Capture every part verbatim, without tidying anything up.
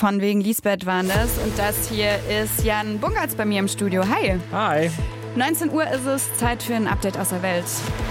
Von wegen Lisbeth waren das. Und das hier ist Jan Bungartz bei mir im Studio. Hi. Hi. neunzehn Uhr ist es, Zeit für ein Update aus der Welt.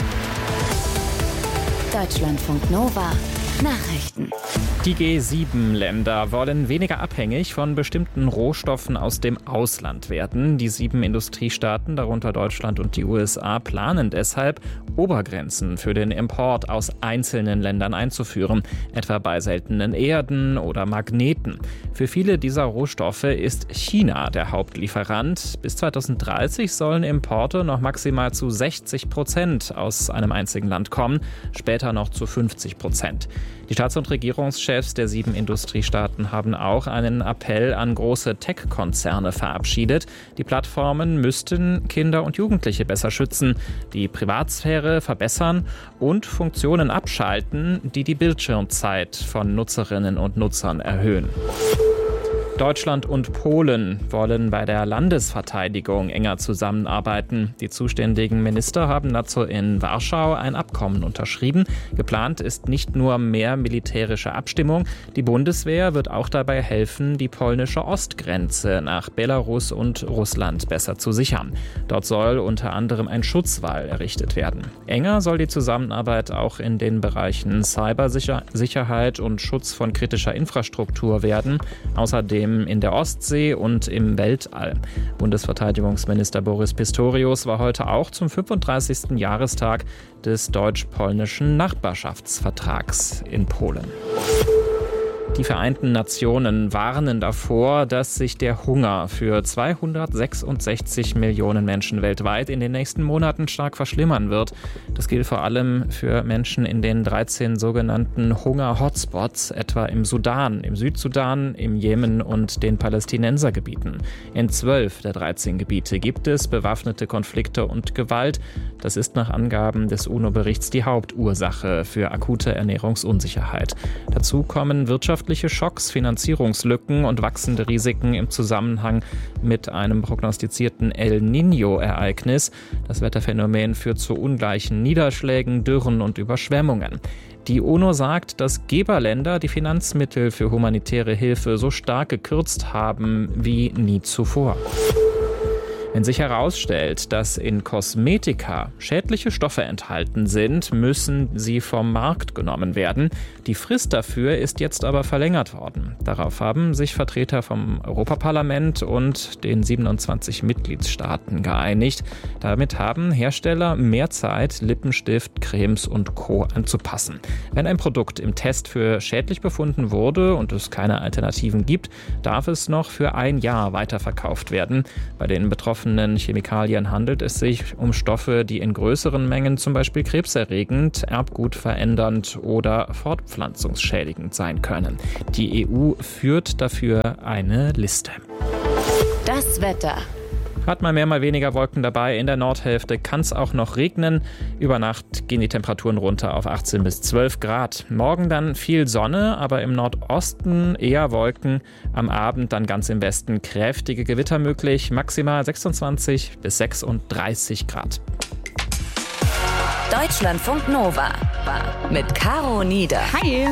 Deutschlandfunk Nova. Nachrichten. Die G sieben Länder wollen weniger abhängig von bestimmten Rohstoffen aus dem Ausland werden. Die sieben Industriestaaten, darunter Deutschland und die U S A, planen deshalb, Obergrenzen für den Import aus einzelnen Ländern einzuführen, etwa bei seltenen Erden oder Magneten. Für viele dieser Rohstoffe ist China der Hauptlieferant. Bis zweitausenddreißig sollen Importe noch maximal zu sechzig Prozent aus einem einzigen Land kommen, später noch zu fünfzig Prozent. Die Staats- und Regierungschefs der sieben Industriestaaten haben auch einen Appell an große Tech-Konzerne verabschiedet. Die Plattformen müssten Kinder und Jugendliche besser schützen, die Privatsphäre verbessern und Funktionen abschalten, die die Bildschirmzeit von Nutzerinnen und Nutzern erhöhen. Deutschland und Polen wollen bei der Landesverteidigung enger zusammenarbeiten. Die zuständigen Minister haben dazu in Warschau ein Abkommen unterschrieben. Geplant ist nicht nur mehr militärische Abstimmung. Die Bundeswehr wird auch dabei helfen, die polnische Ostgrenze nach Belarus und Russland besser zu sichern. Dort soll unter anderem ein Schutzwall errichtet werden. Enger soll die Zusammenarbeit auch in den Bereichen Cybersicherheit und Schutz von kritischer Infrastruktur werden. Außerdem in der Ostsee und im Weltall. Bundesverteidigungsminister Boris Pistorius war heute auch zum fünfunddreißigsten Jahrestag des deutsch-polnischen Nachbarschaftsvertrags in Polen. Die Vereinten Nationen warnen davor, dass sich der Hunger für zweihundertsechsundsechzig Millionen Menschen weltweit in den nächsten Monaten stark verschlimmern wird. Das gilt vor allem für Menschen in den dreizehn sogenannten Hunger-Hotspots, etwa im Sudan, im Südsudan, im Jemen und den Palästinensergebieten. In zwölf der dreizehn Gebiete gibt es bewaffnete Konflikte und Gewalt. Das ist nach Angaben des UNO-Berichts die Hauptursache für akute Ernährungsunsicherheit. Dazu kommen wirtschaftliche Schocks, Finanzierungslücken und wachsende Risiken im Zusammenhang mit einem prognostizierten El Niño-Ereignis. Das Wetterphänomen führt zu ungleichen Niederschlägen, Dürren und Überschwemmungen. Die UNO sagt, dass Geberländer die Finanzmittel für humanitäre Hilfe so stark gekürzt haben wie nie zuvor. Wenn sich herausstellt, dass in Kosmetika schädliche Stoffe enthalten sind, müssen sie vom Markt genommen werden. Die Frist dafür ist jetzt aber verlängert worden. Darauf haben sich Vertreter vom Europaparlament und den siebenundzwanzig Mitgliedstaaten geeinigt. Damit haben Hersteller mehr Zeit, Lippenstift, Cremes und Co. anzupassen. Wenn ein Produkt im Test für schädlich befunden wurde und es keine Alternativen gibt, darf es noch für ein Jahr weiterverkauft werden. Bei den betroffenen Chemikalien handelt es sich um Stoffe, die in größeren Mengen zum Beispiel krebserregend, erbgutverändernd oder fortpflanzungsschädigend sein können. Die E U führt dafür eine Liste. Das Wetter. Hat mal mehr, mal weniger Wolken dabei. In der Nordhälfte kann es auch noch regnen. Über Nacht gehen die Temperaturen runter auf achtzehn bis zwölf Grad. Morgen dann viel Sonne, aber im Nordosten eher Wolken. Am Abend dann ganz im Westen kräftige Gewitter möglich. Maximal sechsundzwanzig bis sechsunddreißig Grad. Deutschlandfunk Nova mit Caro Nieder. Hi.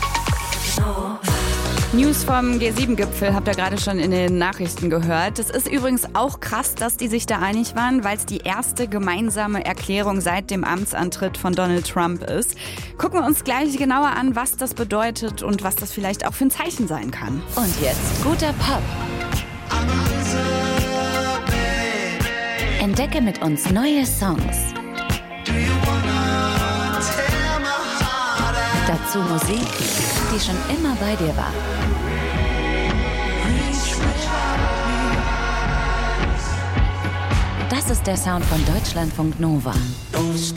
News vom G sieben Gipfel habt ihr gerade schon in den Nachrichten gehört. Es ist übrigens auch krass, dass die sich da einig waren, weil es die erste gemeinsame Erklärung seit dem Amtsantritt von Donald Trump ist. Gucken wir uns gleich genauer an, was das bedeutet und was das vielleicht auch für ein Zeichen sein kann. Und jetzt guter Pop. Entdecke mit uns neue Songs. Dazu Musik, die schon immer bei dir war. Das ist der Sound von Deutschlandfunk Nova.